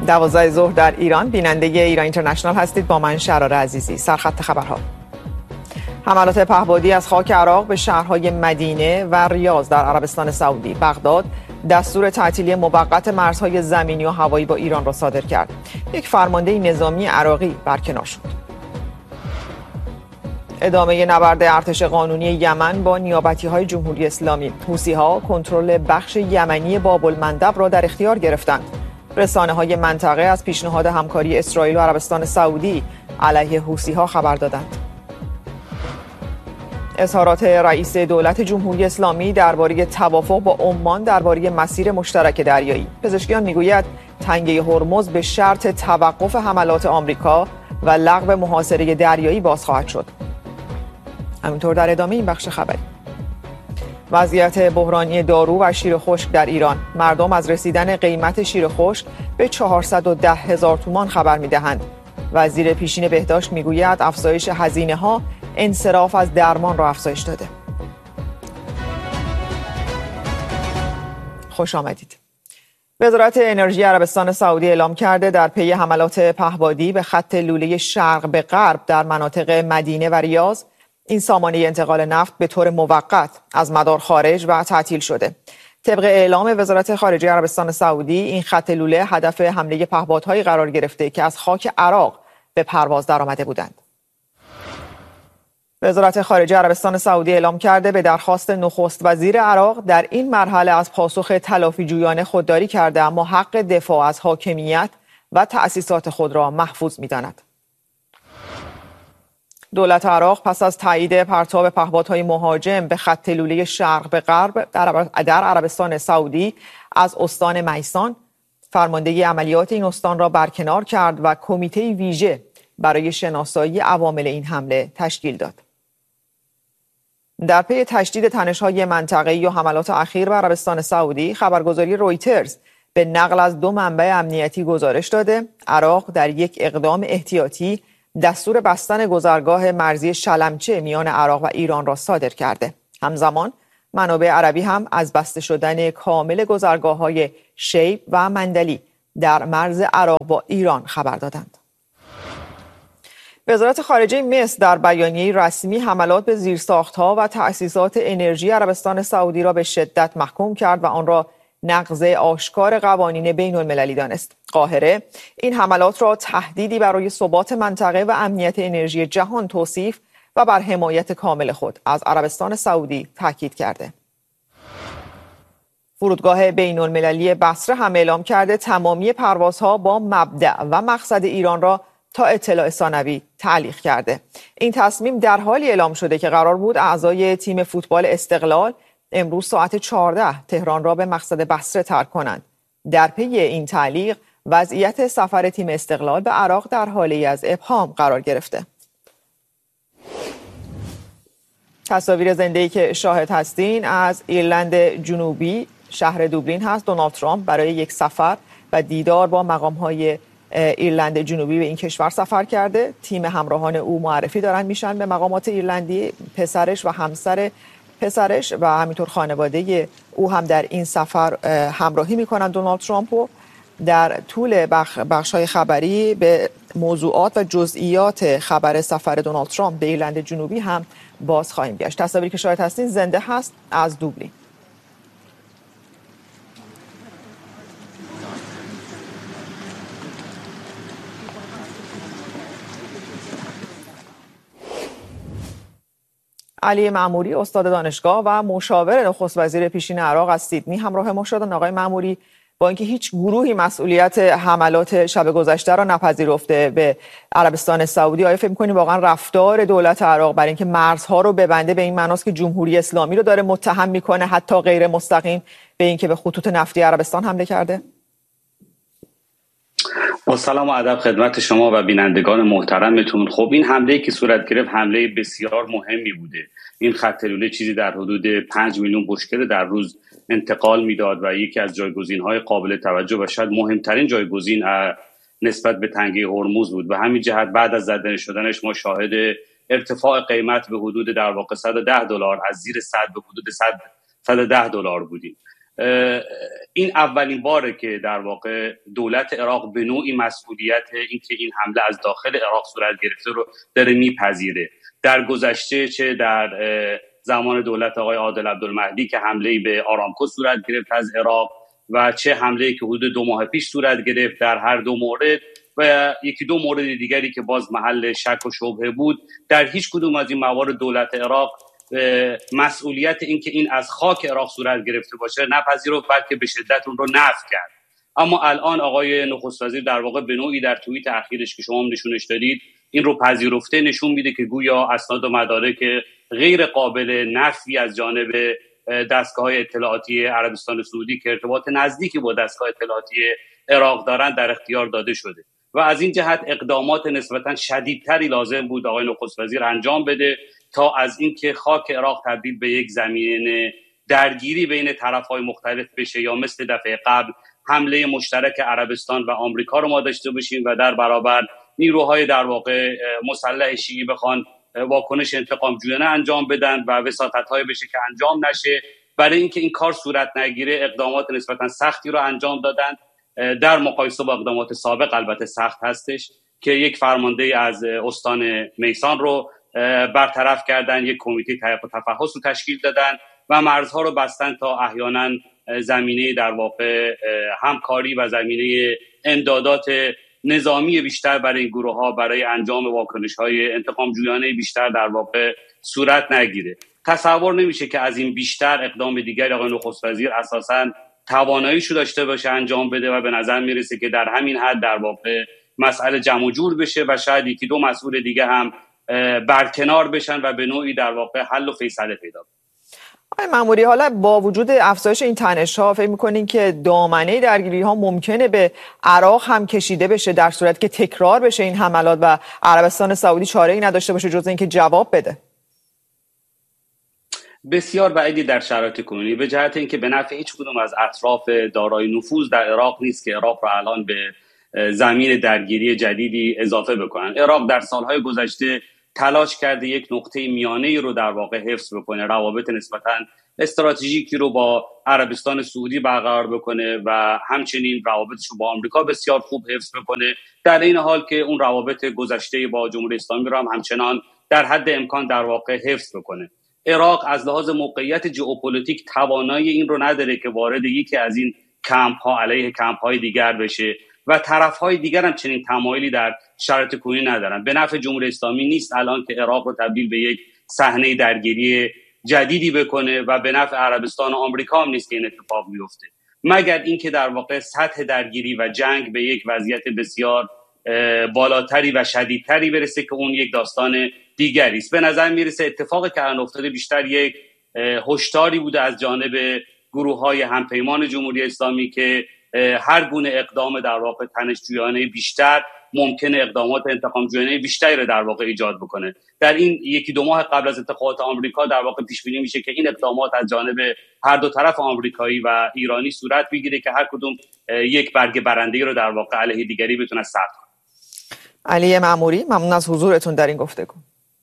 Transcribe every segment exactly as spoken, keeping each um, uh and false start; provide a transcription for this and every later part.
دوازده ظهر در ایران بیننده ایران اینترنشنال هستید. با من شرار عزیزی. سرخط خبرها: حملات پهپادی از خاک عراق به شهرهای مدینه و ریاض در عربستان سعودی. بغداد دستور تعطیلی موقت مرزهای زمینی و هوایی با ایران را صادر کرد. یک فرمانده نظامی عراقی برکنار شد. ادامه نبرد ارتش قانونی یمن با نیابتی‌های جمهوری اسلامی. حوثی‌ها کنترل بخش یمنی باب المندب را در اختیار گرفتند. رسانه‌های منطقه از پیشنهاد همکاری اسرائیل و عربستان سعودی علیه حوثی‌ها خبر دادند. اظهارات رئیس دولت جمهوری اسلامی درباره توافق با عمان درباره مسیر مشترک دریایی. پزشکیان میگوید تنگه هرمز به شرط توقف حملات آمریکا و لغو محاصره دریایی باز خواهد شد. همینطور در ادامه این بخش خبری: وضعیت بحرانی دارو و شیر خشک در ایران. مردم از رسیدن قیمت شیر خشک به چهارصد و ده هزار تومان خبر می‌دهند. وزیر پیشین بهداشت میگوید افزایش هزینه‌ها انصراف از درمان را افزایش داده. خوش آمدید. وزارت انرژی عربستان سعودی اعلام کرده در پی حملات پهپادی به خط لوله شرق به غرب در مناطق مدینه و ریاض، این سامانه انتقال نفت به طور موقت از مدار خارج و تعطیل شده. طبق اعلام وزارت خارجه عربستان سعودی، این خط لوله هدف حمله پهپادهایی قرار گرفته که از خاک عراق به پرواز درآمده بودند. وزارت خارجه عربستان سعودی اعلام کرده به درخواست نخست وزیر عراق در این مرحله از پاسخ تلافی جویانه خودداری کرده، اما حق دفاع از حاکمیت و تأسیسات خود را محفوظ می‌داند. دولت عراق پس از تایید پرتاب پهپادهای مهاجم به خط لوله شرق به غرب در عربستان سعودی از استان میسان، فرماندهی عملیات این استان را برکنار کرد و کمیته ویژه برای شناسایی عوامل این حمله تشکیل داد. در پی تشدید تنش‌های منطقه‌ای و حملات اخیر به عربستان سعودی، خبرگزاری رویترز به نقل از دو منبع امنیتی گزارش داده عراق در یک اقدام احتیاطی دستور بستن گذرگاه مرزی شلمچه میان عراق و ایران را صادر کرده. همزمان منابع عربی هم از بسته شدن کامل گذرگاه‌های شیب و مندلی در مرز عراق با ایران خبر دادند. وزارت خارجه مصر در بیانیه رسمی حملات به زیرساخت‌ها و تأسیسات انرژی عربستان سعودی را به شدت محکوم کرد و آن را نقض آشکار قوانین بین المللی دانست. قاهره این حملات را تهدیدی برای ثبات منطقه و امنیت انرژی جهان توصیف و بر حمایت کامل خود از عربستان سعودی تاکید کرده. فرودگاه بین المللی بصره هم اعلام کرده تمامی پروازها با مبدأ و مقصد ایران را تا اطلاع ثانوی تعلیق کرده. این تصمیم در حالی اعلام شده که قرار بود اعضای تیم فوتبال استقلال امروز ساعت چهارده تهران را به مقصد بصره ترک کنند. در پی این تعلیق، وضعیت سفر تیم استقلال به عراق در حالی از ابهام قرار گرفته. تصاویر زنده‌ای که شاهد هستین از ایرلند جنوبی شهر دوبلین هست. دونالد ترامپ برای یک سفر و دیدار با مقام‌های ایرلند جنوبی به این کشور سفر کرده. تیم همراهان او معرفی دارن میشن به مقامات ایرلندی. پسرش و همسر پسرش و همینطور خانواده او هم در این سفر همراهی میکنن دونالد ترامپ. در طول بخ بخش‌های خبری به موضوعات و جزئیات خبر سفر دونالد ترامپ به ایرلند جنوبی هم باز خواهیم گشت. تصاویری که شاهد هستین زنده هست از دوبلین. علی مأموری استاد دانشگاه و مشاور نخست وزیر پیشین عراق از سیدنی همراه ما شدند. آقای مأموری، با اینکه هیچ گروهی مسئولیت حملات شب گذشته را نپذیرفته به عربستان سعودی، آیا فکر می‌کنید واقعا رفتار دولت عراق برای اینکه مرزها رو ببنده به این معناست که جمهوری اسلامی رو داره متهم میکنه، حتی غیر مستقیم، به اینکه به خطوط نفتی عربستان حمله کرده؟ با سلام و ادب خدمت شما و بینندگان محترمتون. خب این حمله که صورت گرفت حمله بسیار مهمی بوده. این خط لوله چیزی در حدود پنج میلیون بشکه در روز انتقال میداد و یکی از جایگزین‌های قابل توجه و شاید مهمترین جایگزین نسبت به تنگه هرمز بود. و همین جهت بعد از زدن شدنش ما شاهد ارتفاع قیمت به حدود در واقع صد و ده دلار از زیر صد به حدود صد و ده دلار بودیم. این اولین باره که در واقع دولت عراق به نوعی مسئولیت اینکه این حمله از داخل عراق صورت گرفته رو داره میپذیره. در گذشته چه در زمان دولت آقای عادل عبدالمهدی که حمله‌ای به آرامکو صورت گرفت از عراق و چه حمله‌ای که حدود دو ماه پیش صورت گرفت، در هر دو مورد و یکی دو مورد دیگری که باز محل شک و شبهه بود، در هیچ کدوم از این موارد دولت عراق مسئولیت اینکه این از خاک عراق صورت گرفته باشه نپذیرفت، بلکه به شدت اون رو نفی کرد. اما الان آقای نخست وزیر در واقع به نوعی در توییت اخیرش که شما هم نشونش دادید این رو پذیرفته، نشون میده که گویا اسناد و مدارک غیر قابل نفی از جانب دستگاه‌های اطلاعاتی عربستان سعودی که ارتباط نزدیکی با دستگاه اطلاعاتی عراق دارند در اختیار داده شده و از این جهت اقدامات نسبتاً شدیدتری لازم بود آقای نخست وزیر انجام بده تا از اینکه خاک عراق تبدیل به یک زمین درگیری بین طرف‌های مختلف بشه یا مثل دفعه قبل حمله مشترک عربستان و آمریکا رو ما داشته باشیم و در برابر نیروهای در واقع مسلح شیعی بخوان واکنش انتقام جویانه انجام بدن و وساطت‌های بشه که انجام نشه. برای اینکه این کار صورت نگیره اقدامات نسبتاً سختی رو انجام دادن، در مقایسه با اقدامات سابق البته سخت هستش، که یک فرمانده از استان میسان رو برطرف کردن، یک کمیته تحقیق و تفحص رو تشکیل دادن و مرزها رو بستن تا احیانا زمینه در واقع همکاری و زمینه امدادات نظامی بیشتر برای این گروه ها برای انجام واکنش های انتقام جویانه بیشتر در واقع صورت نگیره. تصور نمیشه که از این بیشتر اقدام دیگری آقای نخست وزیر اساساً تواناییشو داشته باشه انجام بده و به نظر میرسه که در همین حد در واقع مسئله جمع و جور بشه و شاید یکی دو مسئول دیگه هم برکنار بشن و به نوعی در واقع حل و فیصله پیدا کنه. آقای مأموری، حالا با وجود افزایش این تنش‌ها فکر می‌کنین که دامنه درگیری‌ها ممکنه به عراق هم کشیده بشه در صورتی که تکرار بشه این حملات و عربستان سعودی چاره‌ای نداشته باشه جز اینکه جواب بده؟ بسیار بعیدی در شرایط کنونی، به جهت اینکه به نفع هیچ کدوم از اطراف دارای نفوذ در عراق نیست که عراق را الان به زمین درگیری جدیدی اضافه بکنن. عراق در سالهای گذشته تلاش کرده یک نقطه میانه‌ای رو در واقع حفظ بکنه، روابط نسبتاً استراتژیکی رو با عربستان سعودی برقرار بکنه و همچنین روابطش رو با آمریکا بسیار خوب حفظ بکنه، در این حال که اون روابط گذشته با جمهوری اسلامی رو هم همچنان در حد امکان در واقع حفظ بکنه. عراق از لحاظ موقعیت ژئوپلیتیک توانایی این رو نداره که وارد یکی از این کمپ ها علیه کمپ های دیگر بشه و طرف های دیگر هم چنین تمایلی در شرایط کنونی ندارن. به نفع جمهوری اسلامی نیست الان که عراق رو تبدیل به یک صحنه درگیری جدیدی بکنه و به نفع عربستان و آمریکا هم نیست که این اتفاق بیفته، مگر اینکه در واقع سطح درگیری و جنگ به یک وضعیت بسیار بالاتری و شدیدتری برسه که اون یک داستان دیگری است. به نظر میرسه اتفاقی که الان افتاده بیشتر یک هشداری بوده از جانب گروه‌های همپیمان جمهوری اسلامی که هر گونه اقدام در واقع تنش‌جویانه بیشتر ممکنه اقدامات انتقام جویانه بیشتری رو در واقع ایجاد بکنه. در این یکی دو ماه قبل از انتخابات آمریکا در واقع پیش بینی میشه که این اقدامات از جانب هر دو طرف آمریکایی و ایرانی صورت بگیره که هر کدوم یک برگ برنده‌ای رو در واقع علیه دیگری بتونه ثبت کنه. علی مأموری، ممنون از حضورتون در این گفتگو.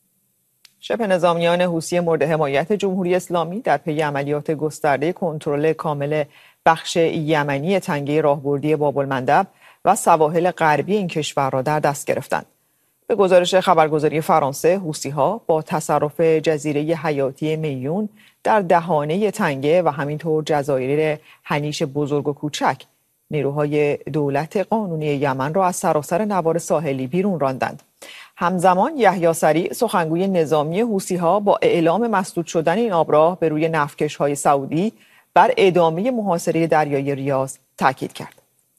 شبه نظامیان حوثی مورد حمایت جمهوری اسلامی در پی عملیات گسترده کنترل کامل بخش یمنی تنگه راهبردی باب‌المندب و سواحل غربی این کشور را در دست گرفتند. به گزارش خبرگزاری فرانسه، حوثی‌ها با تصرف جزیره حیاتی میون در دهانه تنگه و همینطور جزایر هنیش بزرگ و کوچک نیروهای دولت قانونی یمن را از سراسر نوار ساحلی بیرون راندند. همزمان یحیی سریع سخنگوی نظامی حوثی‌ها با اعلام مسدود شدن این آبراه به روی نفتکش‌های سعودی بر ادامه محاصره دریای ریاض تاکید کرد.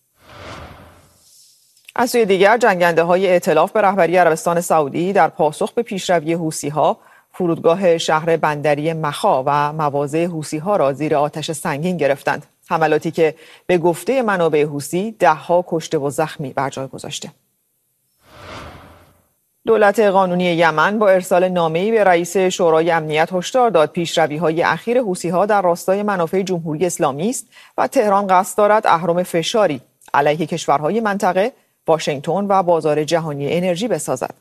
از سوی دیگر جنگنده‌های ائتلاف به رهبری عربستان سعودی در پاسخ به پیشروی حوثی‌ها فرودگاه شهر بندری مخا و مواضع حوثی‌ها را زیر آتش سنگین گرفتند. حملاتی که به گفته منابع حوثی ده‌ها کشته و زخمی بر جای گذاشته. دولت قانونی یمن با ارسال نامه‌ای به رئیس شورای امنیت هشدار داد پیشروی‌های اخیر حوثی‌ها در راستای منافع جمهوری اسلامی است و تهران قصد دارد اهرم فشاری علیه کشورهای منطقه، واشنگتن و بازار جهانی انرژی بسازد.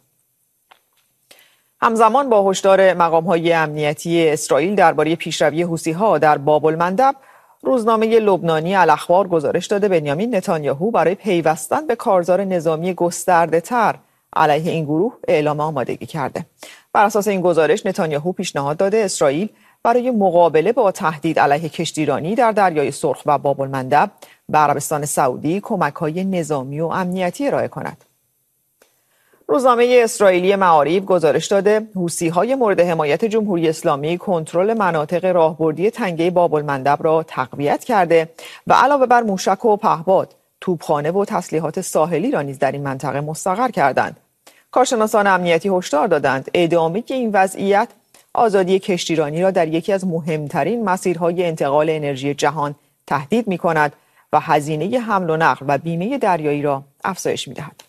همزمان با هشدار مقام‌های امنیتی اسرائیل درباره پیشروی حوثی‌ها در باب‌المندب، روزنامه لبنانی الاخبار گزارش داده بنیامین نتانیاهو برای پیوستن به کارزار نظامی گسترده‌تر علیه این گروه اعلام آمادگی کرده. بر اساس این گزارش نتانیاهو پیشنهاد داده اسرائیل برای مقابله با تهدید علیه کشتیرانی در دریای سرخ و باب المندب به عربستان سعودی کمک‌های نظامی و امنیتی ارائه کند. روزنامه اسرائیلی معاریف گزارش داده حوثی‌های مورد حمایت جمهوری اسلامی کنترل مناطق راهبردی تنگه باب المندب را تقویت کرده و علاوه بر موشک و پهپاد، توپخانه و تسلیحات ساحلی را نیز در این منطقه مستقر کردند. کارشناسان امنیتی هشدار دادند ادامه این وضعیت آزادی کشتیرانی را در یکی از مهمترین مسیرهای انتقال انرژی جهان تهدید می‌کند و هزینه حمل و نقل و بیمه دریایی را افزایش می‌دهد.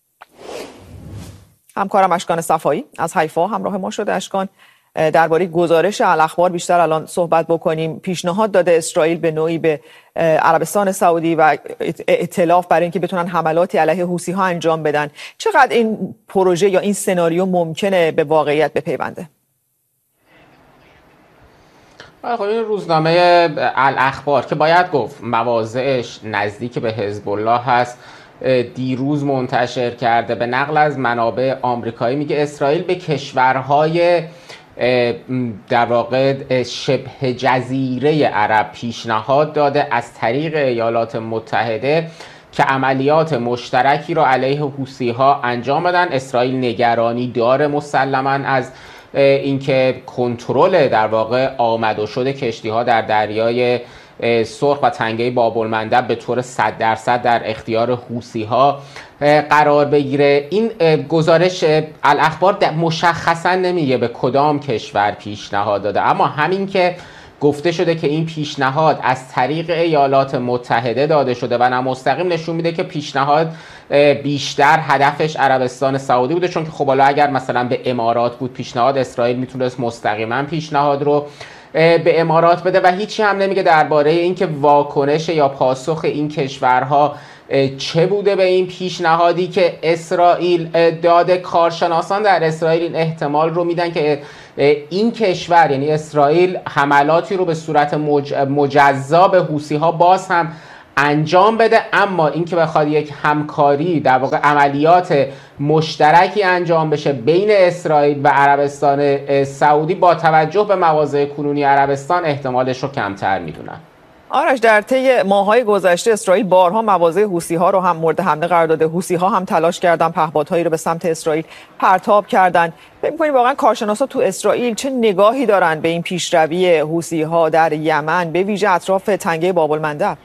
همکارم اشکان صفایی از حیفا همراه ما شده. اشکان، درباره گزارش الاخبار بیشتر الان صحبت بکنیم. پیشنهاد داده اسرائیل به نوعی به عربستان سعودی و ائتلاف برای اینکه بتونن حملاتی علیه حوثی‌ها انجام بدن. چقدر این پروژه یا این سناریو ممکنه به واقعیت بپیونده؟ خب این روزنامه الاخبار که باید گفت مواضعش نزدیک به حزب الله هست، دیروز منتشر کرده به نقل از منابع آمریکایی میگه اسرائیل به کشورهای در واقع شبه جزیره عرب پیشنهاد داده از طریق ایالات متحده که عملیات مشترکی را علیه حوثی‌ها انجام بدن. اسرائیل نگرانی داره مسلماً از اینکه کنترل در واقع آمد و شد کشتی‌ها در دریای سرخ و تنگه باب المندب به طور صد درصد در اختیار حوثی‌ها قرار بگیره. این گزارش الاخبار مشخصا نمیگه به کدام کشور پیشنهاد داده، اما همین که گفته شده که این پیشنهاد از طریق ایالات متحده داده شده و نه مستقیم نشون میده که پیشنهاد بیشتر هدفش عربستان سعودی بوده، چون که خب حالا اگر مثلا به امارات بود پیشنهاد، اسرائیل میتونست مستقیما پیشنهاد رو به امارات بده و هیچی هم نمیگه درباره اینکه واکنش یا پاسخ این کشورها چه بوده به این پیشنهادی که اسرائیل داده. کارشناسان در اسرائیل این احتمال رو میدن که این کشور یعنی اسرائیل حملاتی رو به صورت مج... مجزا به حوثی‌ها باز هم انجام بده، اما اینکه بخواد یک همکاری در واقع عملیات مشترکی انجام بشه بین اسرائیل و عربستان سعودی با توجه به مواضع کنونی عربستان احتمالش رو کمتر میدونن. آرش، در طی ماه‌های گذشته اسرائیل بارها مواضع حوثی‌ها رو هم مورد حمله قرار داده. حوثی‌ها هم تلاش کردن پهپادهایی رو به سمت اسرائیل پرتاب کردن. فکر می‌کنید واقعا کارشناسا تو اسرائیل چه نگاهی دارن به این پیشروی حوثی‌ها در یمن به ویژه اطراف تنگه باب المندب؟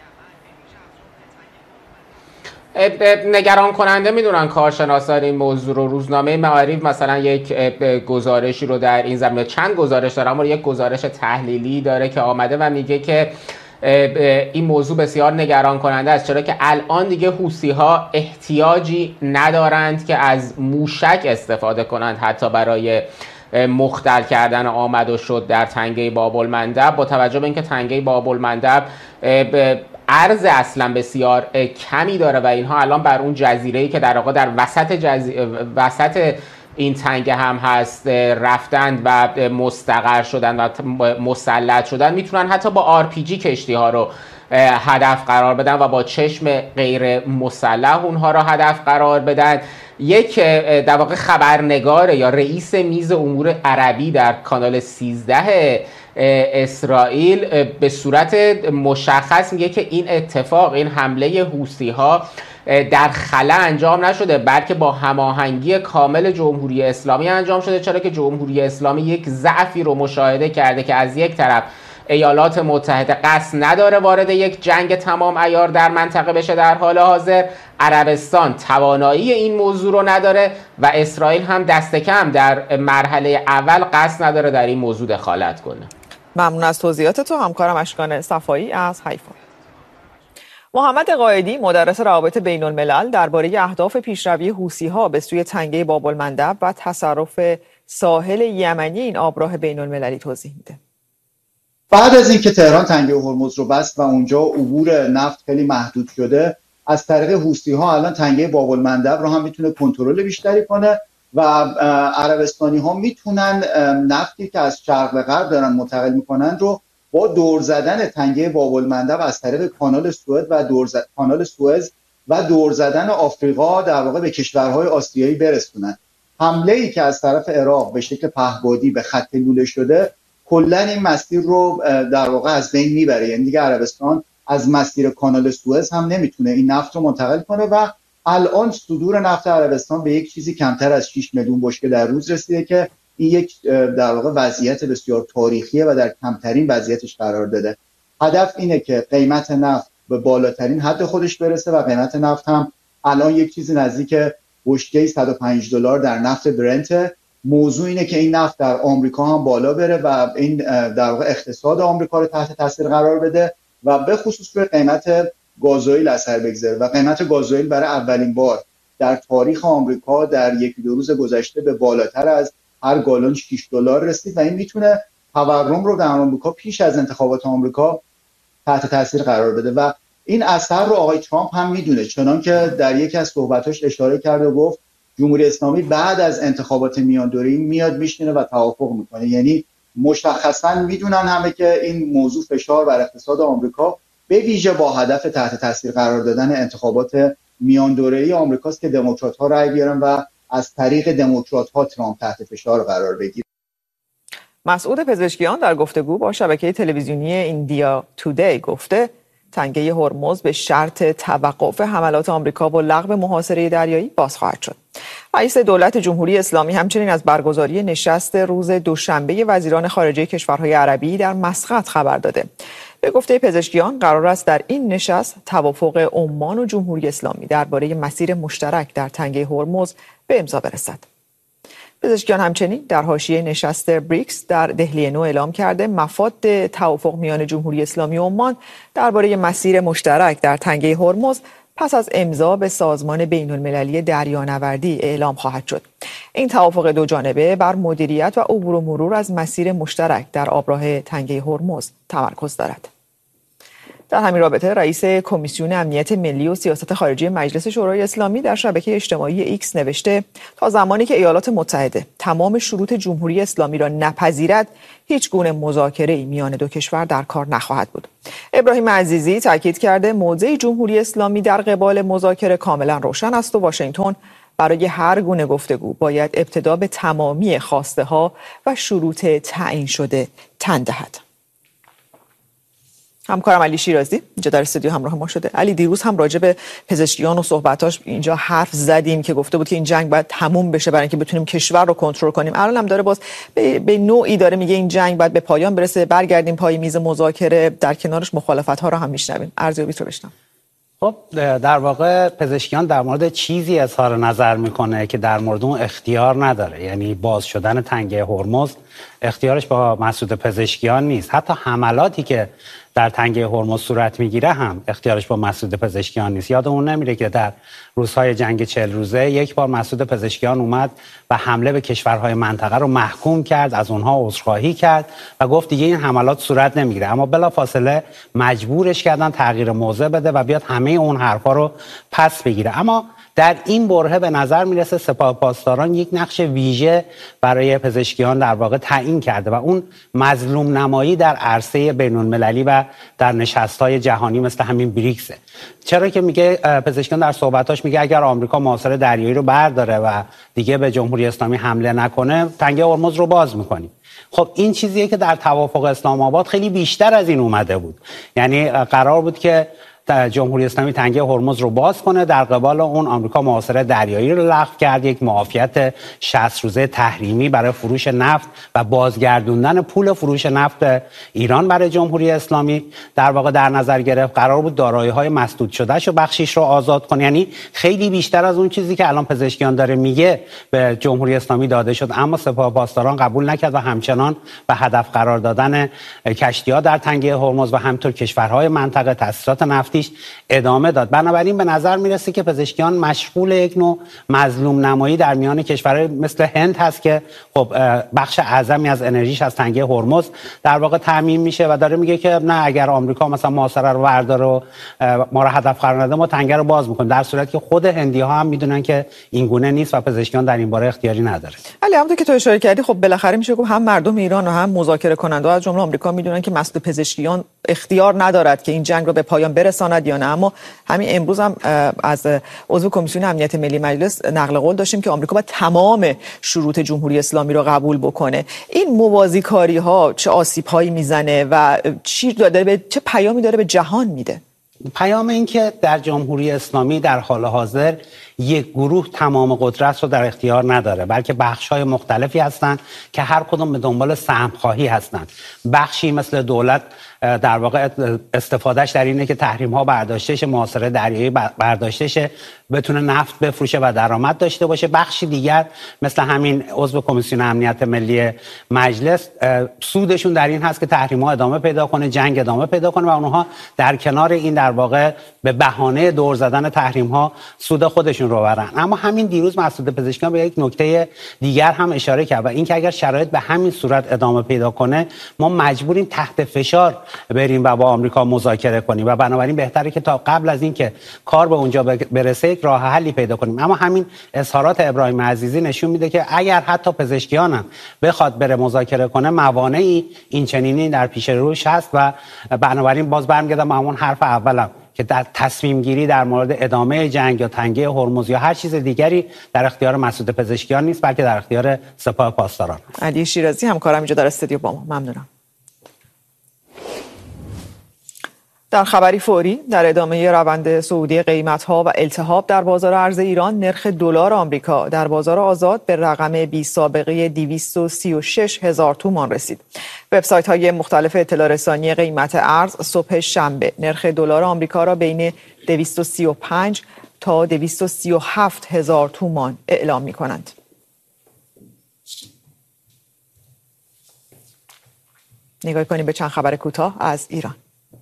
نگران کننده میدونن کارشناسان این موضوع رو. روزنامه معاریف مثلا یک گزارشی رو در این زمینه، چند گزارش داره اما یک گزارش تحلیلی داره که آمده و میگه که این موضوع بسیار نگران کننده است، چرا که الان دیگه حوثی‌ها احتیاجی ندارند که از موشک استفاده کنند حتی برای مختل کردن آمد و شد در تنگه باب المندب، با توجه به اینکه تنگه باب المندب عرض اصلا بسیار کمی داره و اینها الان بر اون جزیره‌ای که در واقع در وسط جزی... وسط این تنگه هم هست رفتند و مستقر شدن و مسلط شدن، میتونن حتی با آر پی جی کشتی ها رو هدف قرار بدن و با چشم غیر مسلح اونها را هدف قرار بدن. یک در واقع خبرنگار یا رئیس میز امور عربی در کانال سیزده اسرائیل به صورت مشخص میگه که این اتفاق، این حمله حوثی‌ها در خلا انجام نشده بلکه با هماهنگی کامل جمهوری اسلامی انجام شده، چرا که جمهوری اسلامی یک ضعفی رو مشاهده کرده که از یک طرف ایالات متحده قصد نداره وارد یک جنگ تمام عیار در منطقه بشه در حال حاضر، عربستان توانایی این موضوع رو نداره و اسرائیل هم دست کم در مرحله اول قصد نداره در این موضوع دخالت کنه. ممنون از توضیحات تو همکارم اشکان صفایی از حیفا. محمد قائدی مدرس روابط بین الملل درباره اهداف پیشروی حوثی‌ها به سوی تنگه باب المندب و تصرف ساحل یمنی این آبراه بین المللی توضیح میده. بعد از اینکه تهران تنگه هرمز رو بست و اونجا عبور نفت خیلی محدود شده، از طریق حوثی‌ها الان تنگه باب المندب رو هم میتونه کنترل بیشتری کنه و عربستانی ها میتونن نفتی که از شرق به غرب دارن منتقل میکنن رو با دور زدن تنگه باب المندب از طریق کانال سوئد و دور زد... کانال سوئز و دور زدن آفریقا در واقع به کشورهای آسیایی برسونن. حمله ای که از طرف عراق به شکل پهبادی به خط لوله شده کلا این مسیر رو در واقع از بین میبره. یعنی دیگه عربستان از مسیر کانال سوئز هم نمیتونه این نفت رو منتقل کنه و الان صدور نفت عربستان به یک چیزی کمتر از شش میلیون بشکه در روز رسیده که این یک در واقع وضعیت بسیار تاریخیه و در کمترین وضعیتش قرار داده. هدف اینه که قیمت نفت به بالاترین حد خودش برسه و قیمت نفت هم الان یک چیزی نزدیک بشکه صد و پنج دلار در نفت برنت. موضوع اینه که این نفت در آمریکا هم بالا بره و این در واقع اقتصاد آمریکا رو تحت تاثیر قرار بده و به خصوص روی قیمت گازوئیل اثر بگذاره و قیمت گازوئیل برای اولین بار در تاریخ آمریکا در یک دو روز گذشته به بالاتر از هر گالون شش دلار رسید و این میتونه تورم رو در آمریکا پیش از انتخابات آمریکا تحت تاثیر قرار بده و این اثر رو آقای ترامپ هم میدونه، چنان که در یکی از صحبتاش اشاره کرده و گفت جمهوری اسلامی بعد از انتخابات میان دوره‌ای میاد میشینه و توافق میکنه. یعنی مشخصا میدونن همه که این موضوع فشار بر اقتصاد آمریکا به ویژه با هدف تحت تاثیر قرار دادن انتخابات میان دوره‌ای آمریکاست که دموکرات‌ها رأی بیارن و از طریق دموکرات‌ها ترامپ تحت فشار قرار بگیره. مسعود پزشکیان در گفتگو با شبکه تلویزیونی ایندیا تودی گفته تنگه هرمز به شرط توقف حملات آمریکا با لغو محاصره دریایی باز خواهد شد. رئیس دولت جمهوری اسلامی همچنین از برگزاری نشست روز دوشنبه وزیران خارجه کشورهای عربی در مسقط خبر داده. به گفته پزشکیان قرار است در این نشست توافق عمان و جمهوری اسلامی درباره مسیر مشترک در تنگه هرمز به امضا برسد. پزشکیان همچنین در حاشیه نشست بریکس در دهلی نو اعلام کرده مفاد توافق میان جمهوری اسلامی و عمان درباره مسیر مشترک در تنگه هرمز پس از امضا به سازمان بین المللی دریانوردی اعلام خواهد شد. این توافق دو جانبه بر مدیریت و عبور و مرور از مسیر مشترک در آبراه تنگه هرمز تمرکز دارد. در همین رابطه رئیس کمیسیون امنیت ملی و سیاست خارجی مجلس شورای اسلامی در شبکه اجتماعی ایکس نوشته تا زمانی که ایالات متحده تمام شروط جمهوری اسلامی را نپذیرد هیچ گونه مذاکره‌ای میان دو کشور در کار نخواهد بود. ابراهیم عزیزی تاکید کرده موضع جمهوری اسلامی در قبال مذاکره کاملا روشن است و واشنگتن برای هر گونه گفتگو باید ابتدا به تمامی خواسته ها و شروط تعیین شده تن دهد. همکارم علی شیرازی اینجا در استودیو همراه ما شده. علی، دیروز هم راجع به پزشکیان و صحبتاش اینجا حرف زدیم که گفته بود که این جنگ باید تموم بشه برای اینکه بتونیم کشور رو کنترل کنیم. الان هم داره باز به, به نوعی داره میگه این جنگ باید به پایان برسه، برگردیم پای میز مذاکره. در کنارش مخالفت‌ها رو هم میشنویم. ارزیابیت رو بشنویم. خب در واقع پزشکیان در مورد چیزی اظهار نظر میکنه که در مورد اون اختیار نداره. یعنی باز شدن تنگه هرمز اختیارش با مسعود پزشکیان نیست. حتی حملاتی که در تنگه هرمز صورت میگیره هم اختیارش با مسعود پزشکیان نیست. یادمون نمیره که در روزهای جنگ چهل روزه یک بار مسعود پزشکیان اومد و حمله به کشورهای منطقه رو محکوم کرد، از اونها عذرخواهی کرد و گفت دیگه این حملات صورت نمیگیره، اما بلافاصله مجبورش کردن تغییر موضع بده و بیاد همه اون حرفا رو پس بگیره. اما در این برهه به نظر میرسه سپاه پاسداران یک نقش ویژه برای پزشکیان در واقع تعیین کرده و اون مظلوم نمایی در عرصه بین المللی و در نشست‌های جهانی مثل همین بریکسه. چرا که میگه پزشکیان در صحبتاش میگه اگر آمریکا محاصره دریایی رو برداره و دیگه به جمهوری اسلامی حمله نکنه تنگه هرمز رو باز میکنیم. خب این چیزیه که در توافق اسلام آباد خیلی بیشتر از این اومده بود. یعنی قرار بود که جمهوری اسلامی تنگه هرمز رو باز کنه، در قبال اون آمریکا محاصره دریایی رو لغو کرد، یک معافیت شصت روزه تحریمی برای فروش نفت و بازگردوندن پول فروش نفت ایران برای جمهوری اسلامی در واقع در نظر گرفت. قرار بود دارایی‌های مسدود شدهش و بخشیش رو آزاد کنه. یعنی خیلی بیشتر از اون چیزی که الان پزشکیان داره میگه به جمهوری اسلامی داده شد، اما سپاه پاسداران قبول نکرد و همچنان به هدف قرار دادن کشتی‌ها در تنگه هرمز و همینطور کشورهای منطقه تأسیسات نفت نفتیش ادامه داد. بنابراین به نظر میرسه که پزشکیان مشغول یک نوع مظلوم نمایی در میان کشورهای مثل هند هست که خب بخش اعظمی از انرژیش از تنگه هرمز در واقع تامین میشه و داره میگه که نه، اگر آمریکا مثلا محاصره رو برداره و ما رو هدف قرار نده، ما تنگه رو باز میکنیم، در صورتی که خود هندی ها هم میدونن که این گونه نیست و پزشکیان در این باره اختیاری نداره. علی، همونطور که تو اشاره کردی، خب بالاخره میشه گفت هم مردم ایران و هم مذاکره کننده از جمله آمریکا میدونن که مسئول پزشکیان اختیار ندارد که این جنگ رو به پایان برساند یا نه. اما همین امروز هم از عضو کمیسیون امنیت ملی مجلس نقل قول داشتیم که آمریکا باید تمام شروط جمهوری اسلامی رو قبول بکنه. این موازیکاری ها چه آسیب هایی میزنه و چی داره به چه پیامی داره به جهان میده؟ پیام این که در جمهوری اسلامی در حال حاضر یک گروه تمام قدرت رو در اختیار نداره، بلکه بخش‌های مختلفی هستند که هر کدوم به دنبال سهم‌خواهی هستند. بخشی مثل دولت در واقع استفادهش در اینه که تحریم‌ها برداشته شه، محاصره دریایی برداشته شه، بتونه نفت بفروشه و درآمد داشته باشه. بخشی دیگر مثل همین عضو کمیسیون امنیت ملی مجلس سودشون در این هست که تحریم‌ها ادامه پیدا کنه، جنگ ادامه پیدا کنه و اونها در کنار این در واقع به بهانه دور زدن تحریم‌ها سود خودشون رو برن. اما همین دیروز مسعود پزشکیان به یک نکته دیگر هم اشاره کرد و این که اگر شرایط به همین صورت ادامه پیدا کنه، ما مجبوریم تحت فشار بریم و با آمریکا مذاکره کنیم و بنابراین بهتره که تا قبل از اینکه کار به اونجا برسه یک راه حلی پیدا کنیم. اما همین اظهارات ابراهیم عزیزی نشون میده که اگر حتی پزشکیان هم بخواد بره مذاکره کنه، موانعی این چنینی در پیش روش هست و بنابراین باز برمیگردم به همون حرف اولم که در تصمیم گیری در مورد ادامه جنگ یا تنگه هرمز یا هر چیز دیگری در اختیار مسعود پزشکیان نیست، بلکه در اختیار سپاه پاسداران. علی شیرازی همکارم اینجا در استودیو با ما، ممنونم. در خبری فوری در ادامه روند صعودی قیمت‌ها و التهاب در بازار ارز ایران، نرخ دلار آمریکا در بازار آزاد به رقم بی سابقه دویست و سی و شش هزار تومان رسید. وبسایت‌های مختلف اطلاع رسانی قیمت ارز صبح شنبه نرخ دلار آمریکا را بین دویست و سی و پنج تا دویست و سی و هفت هزار تومان اعلام می‌کنند. نگاه کنیم به چند خبر کوتاه از ایران.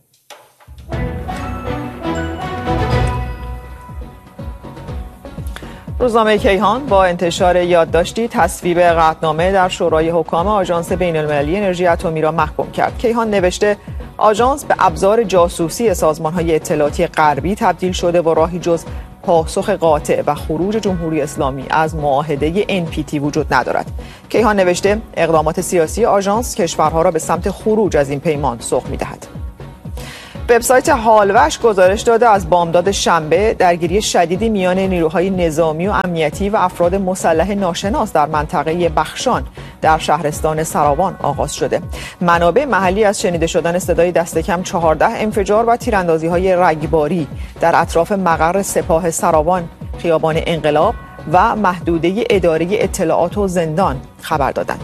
روزنامه کیهان با انتشار یادداشتی تصویب قطعنامه در شورای حکام آژانس بین‌المللی انرژی اتمی را محکوم کرد. کیهان نوشته آژانس به ابزار جاسوسی سازمان‌های اطلاعاتی غربی تبدیل شده و راهی جز پاسخ قاطع و خروج جمهوری اسلامی از معاهده ان پی تی وجود ندارد. کیهان نوشته اقدامات سیاسی آژانس کشورها را به سمت خروج از این پیمان سوق می‌دهد. وبسایت حالوش گزارش داده از بامداد شنبه درگیری شدیدی میان نیروهای نظامی و امنیتی و افراد مسلح ناشناس در منطقه بخشان در شهرستان سراوان آغاز شده. منابع محلی از شنیده شدن صدای دست کم چهارده انفجار و تیراندازی‌های رگباری در اطراف مقر سپاه سراوان، خیابان انقلاب و محدوده اداره اطلاعات و زندان خبر دادند.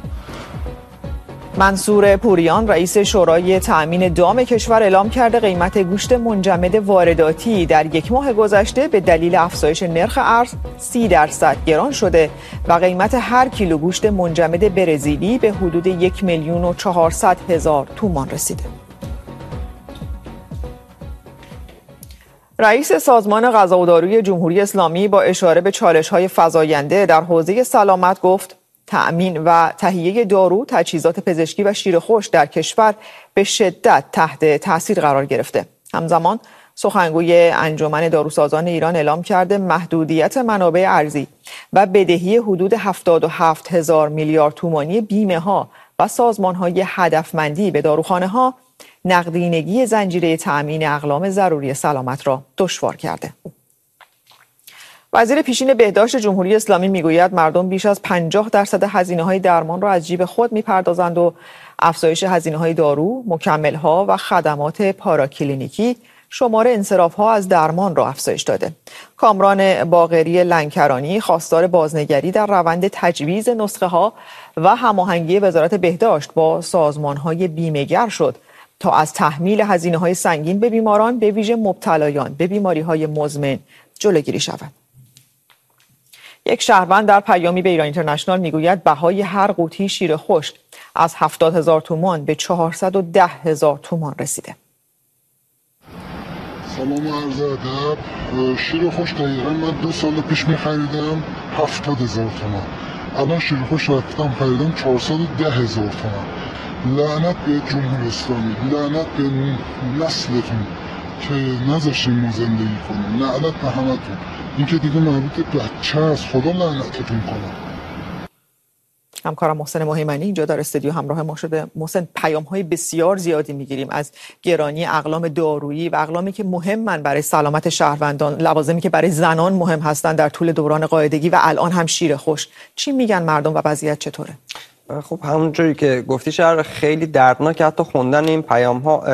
منصور پوریان رئیس شورای تأمین دام کشور اعلام کرده قیمت گوشت منجمد وارداتی در یک ماه گذشته به دلیل افزایش نرخ ارز سی درصد گران شده و قیمت هر کیلو گوشت منجمد برزیلی به حدود یک میلیون و چهارصد هزار تومان رسیده. رئیس سازمان غذا و داروی جمهوری اسلامی با اشاره به چالش‌های فزاینده در حوزه سلامت گفت تأمین و تهیه دارو، تجهیزات پزشکی و شیر خشک در کشور به شدت تحت تاثیر قرار گرفته. همزمان سخنگوی انجمن داروسازان ایران اعلام کرده محدودیت منابع ارزی و بدهی حدود هفتاد و هفت هزار میلیارد تومانی بیمه ها و سازمان های هدفمندی به داروخانه ها نقدینگی زنجیره تأمین اقلام ضروری سلامت را دشوار کرده. وزیر پیشین بهداشت جمهوری اسلامی میگوید مردم بیش از پنجاه درصد هزینه‌های درمان را از جیب خود میپردازند و افزایش هزینه‌های دارو، مکمل‌ها و خدمات پاراکلینیکی شمار انصراف‌ها از درمان را افزایش داده. کامران باقری لنکرانی خواستار بازنگری در روند تجویز نسخه‌ها و هماهنگی وزارت بهداشت با سازمان‌های بیمه‌گر شد تا از تحمیل هزینه‌های سنگین به بیماران به ویژه مبتلایان به بیماری‌های مزمن جلوگیری شود. یک شهروند در پیامی به ایران اینترنشنال میگوید بهای هر قوطی شیر خشک از هفتاد هزار تومان به چهارصد و ده هزار تومان رسیده. سلام و عرض ادب. شیر خوش دقیقا من دو سال پیش میخریدم هفتاد هزار تومان، الان شیر خوش رفتم خریدم چهارصد و ده هزار تومان. لعنت به جمهوری اسلامی، لعنت به نسلتون که نذاشتیم ما زندگی کنیم، لعنت به همتون. این که دیگه مربوط به بچه است، خدا لعنتتون کنه. همکارم محسن مهیمنی اینجا در استودیو همراه ما شده. محسن، پیام های بسیار زیادی میگیریم از گرانی اقلام دارویی و اقلامی که مهمن برای سلامت شهروندان، لوازمی که برای زنان مهم هستن در طول دوران قاعدگی و الان هم شیر خوش. چی میگن مردم و وضعیت چطوره؟ خب همونجوری که گفتی شهر خیلی دردناک، حتی خوندن این پیام ها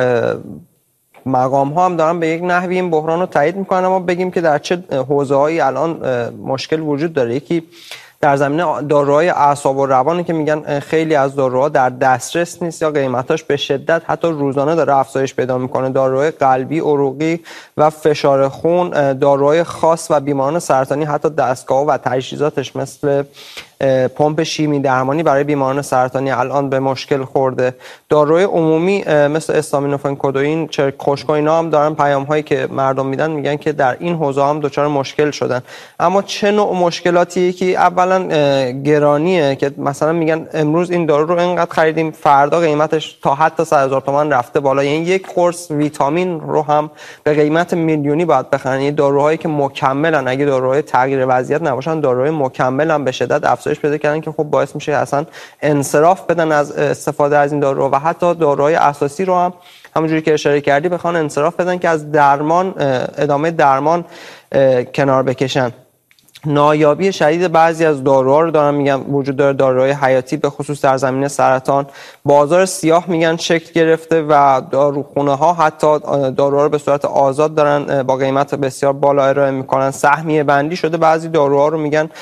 مقام ها هم دارن به یک نحوی این بحران رو تایید میکنن. اما بگیم که در چه حوزه هایی الان مشکل وجود داره. یکی در زمینه داروهای اعصاب و روانی که میگن خیلی از داروها در دسترس نیست یا قیمتاش به شدت حتی روزانه داره افزایش پیدا میکنه. داروهای قلبی، عروقی و فشار خون، داروهای خاص و بیماران سرطانی حتی دستگاه و تجهیزاتش مثل پمپ شیمی درمانی برای بیماران سرطانی الان به مشکل خورده. داروهای عمومی مثل استامینوفن، کدوئین، چرک خشک اینا هم دارن پیام هایی که مردم میدن میگن که در این حوزه هم دچار مشکل شدن. اما چه نوع مشکلاتی؟ که اولا گرانیه که مثلا میگن امروز این دارو رو اینقدر خریدیم، فردا قیمتش تا حتی صد هزار تومان رفته بالا. یعنی یک قرص ویتامین رو هم به قیمت میلیونی باید بخرن. این داروهایی که مکملن، اگه داروهای تغییر وضعیت نباشن، داروهای مکملن به شدت افزایش پیدا کردن که خب باعث میشه اصلا انصراف بدن از استفاده از این دارو و حتی داروهای اساسی رو هم همونجوری که اشاره کردی بخوان انصراف بدن که از درمان، ادامه درمان کنار بکشن. نایابی شدید بعضی از داروها رو دارن میگن وجود داره، داروهای حیاتی به خصوص در زمینه سرطان. بازار سیاه میگن شکل گرفته و داروخونه ها حتی داروها رو به صورت آزاد دارن با قیمت بسیار بالا ارائه میکنن. سهمیه بندی شده، بعضی داروها رو میگن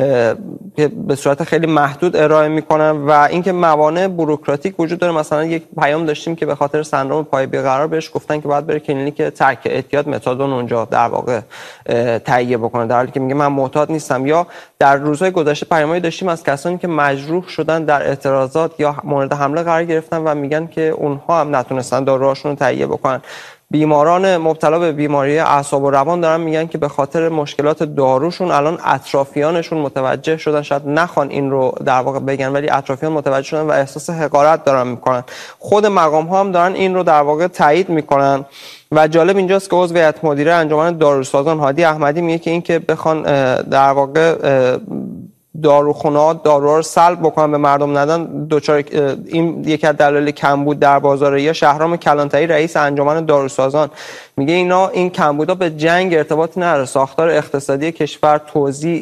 که به صورت خیلی محدود ارائه میکنن و اینکه موانع بوروکراتیک وجود داره. مثلا یک پیام داشتیم که به خاطر سندرم پای بیقرار بهش گفتن که باید بره کلینیک ترک اعتیاد متادون اونجا در واقع تهیه بکنه، در حالی که میگه من معتاد نیستم. یا در روزهای گذشته پیامایی داشتیم از کسانی که مجروح شدن در اعتراضات یا مورد حمله قرار گرفتن و میگن که اونها هم نتونستن داروهاشون رو تهیه بکنن. بیماران مبتلا به بیماری اعصاب و روان دارن میگن که به خاطر مشکلات داروشون الان اطرافیانشون متوجه شدن، شاید نخوان این رو در واقع بگن ولی اطرافیان متوجه شدن و احساس حقارت دارن میکنن. خود مقام ها هم دارن این رو در واقع تایید میکنن. و جالب اینجاست که عضو هیئت مدیره انجمن داروسازان هادی احمدی میگه که این که بخوان در واقع داروخونه‌ها داروها رو سلب بکنن به مردم ندن، دوچار این یک از دلایل کمبود در بازاره. یا شهرام کلانتری رئیس انجمن داروسازان میگه اینا این کمبودها به جنگ ارتباطی نداره، ساختار اقتصادی کشور، توزیع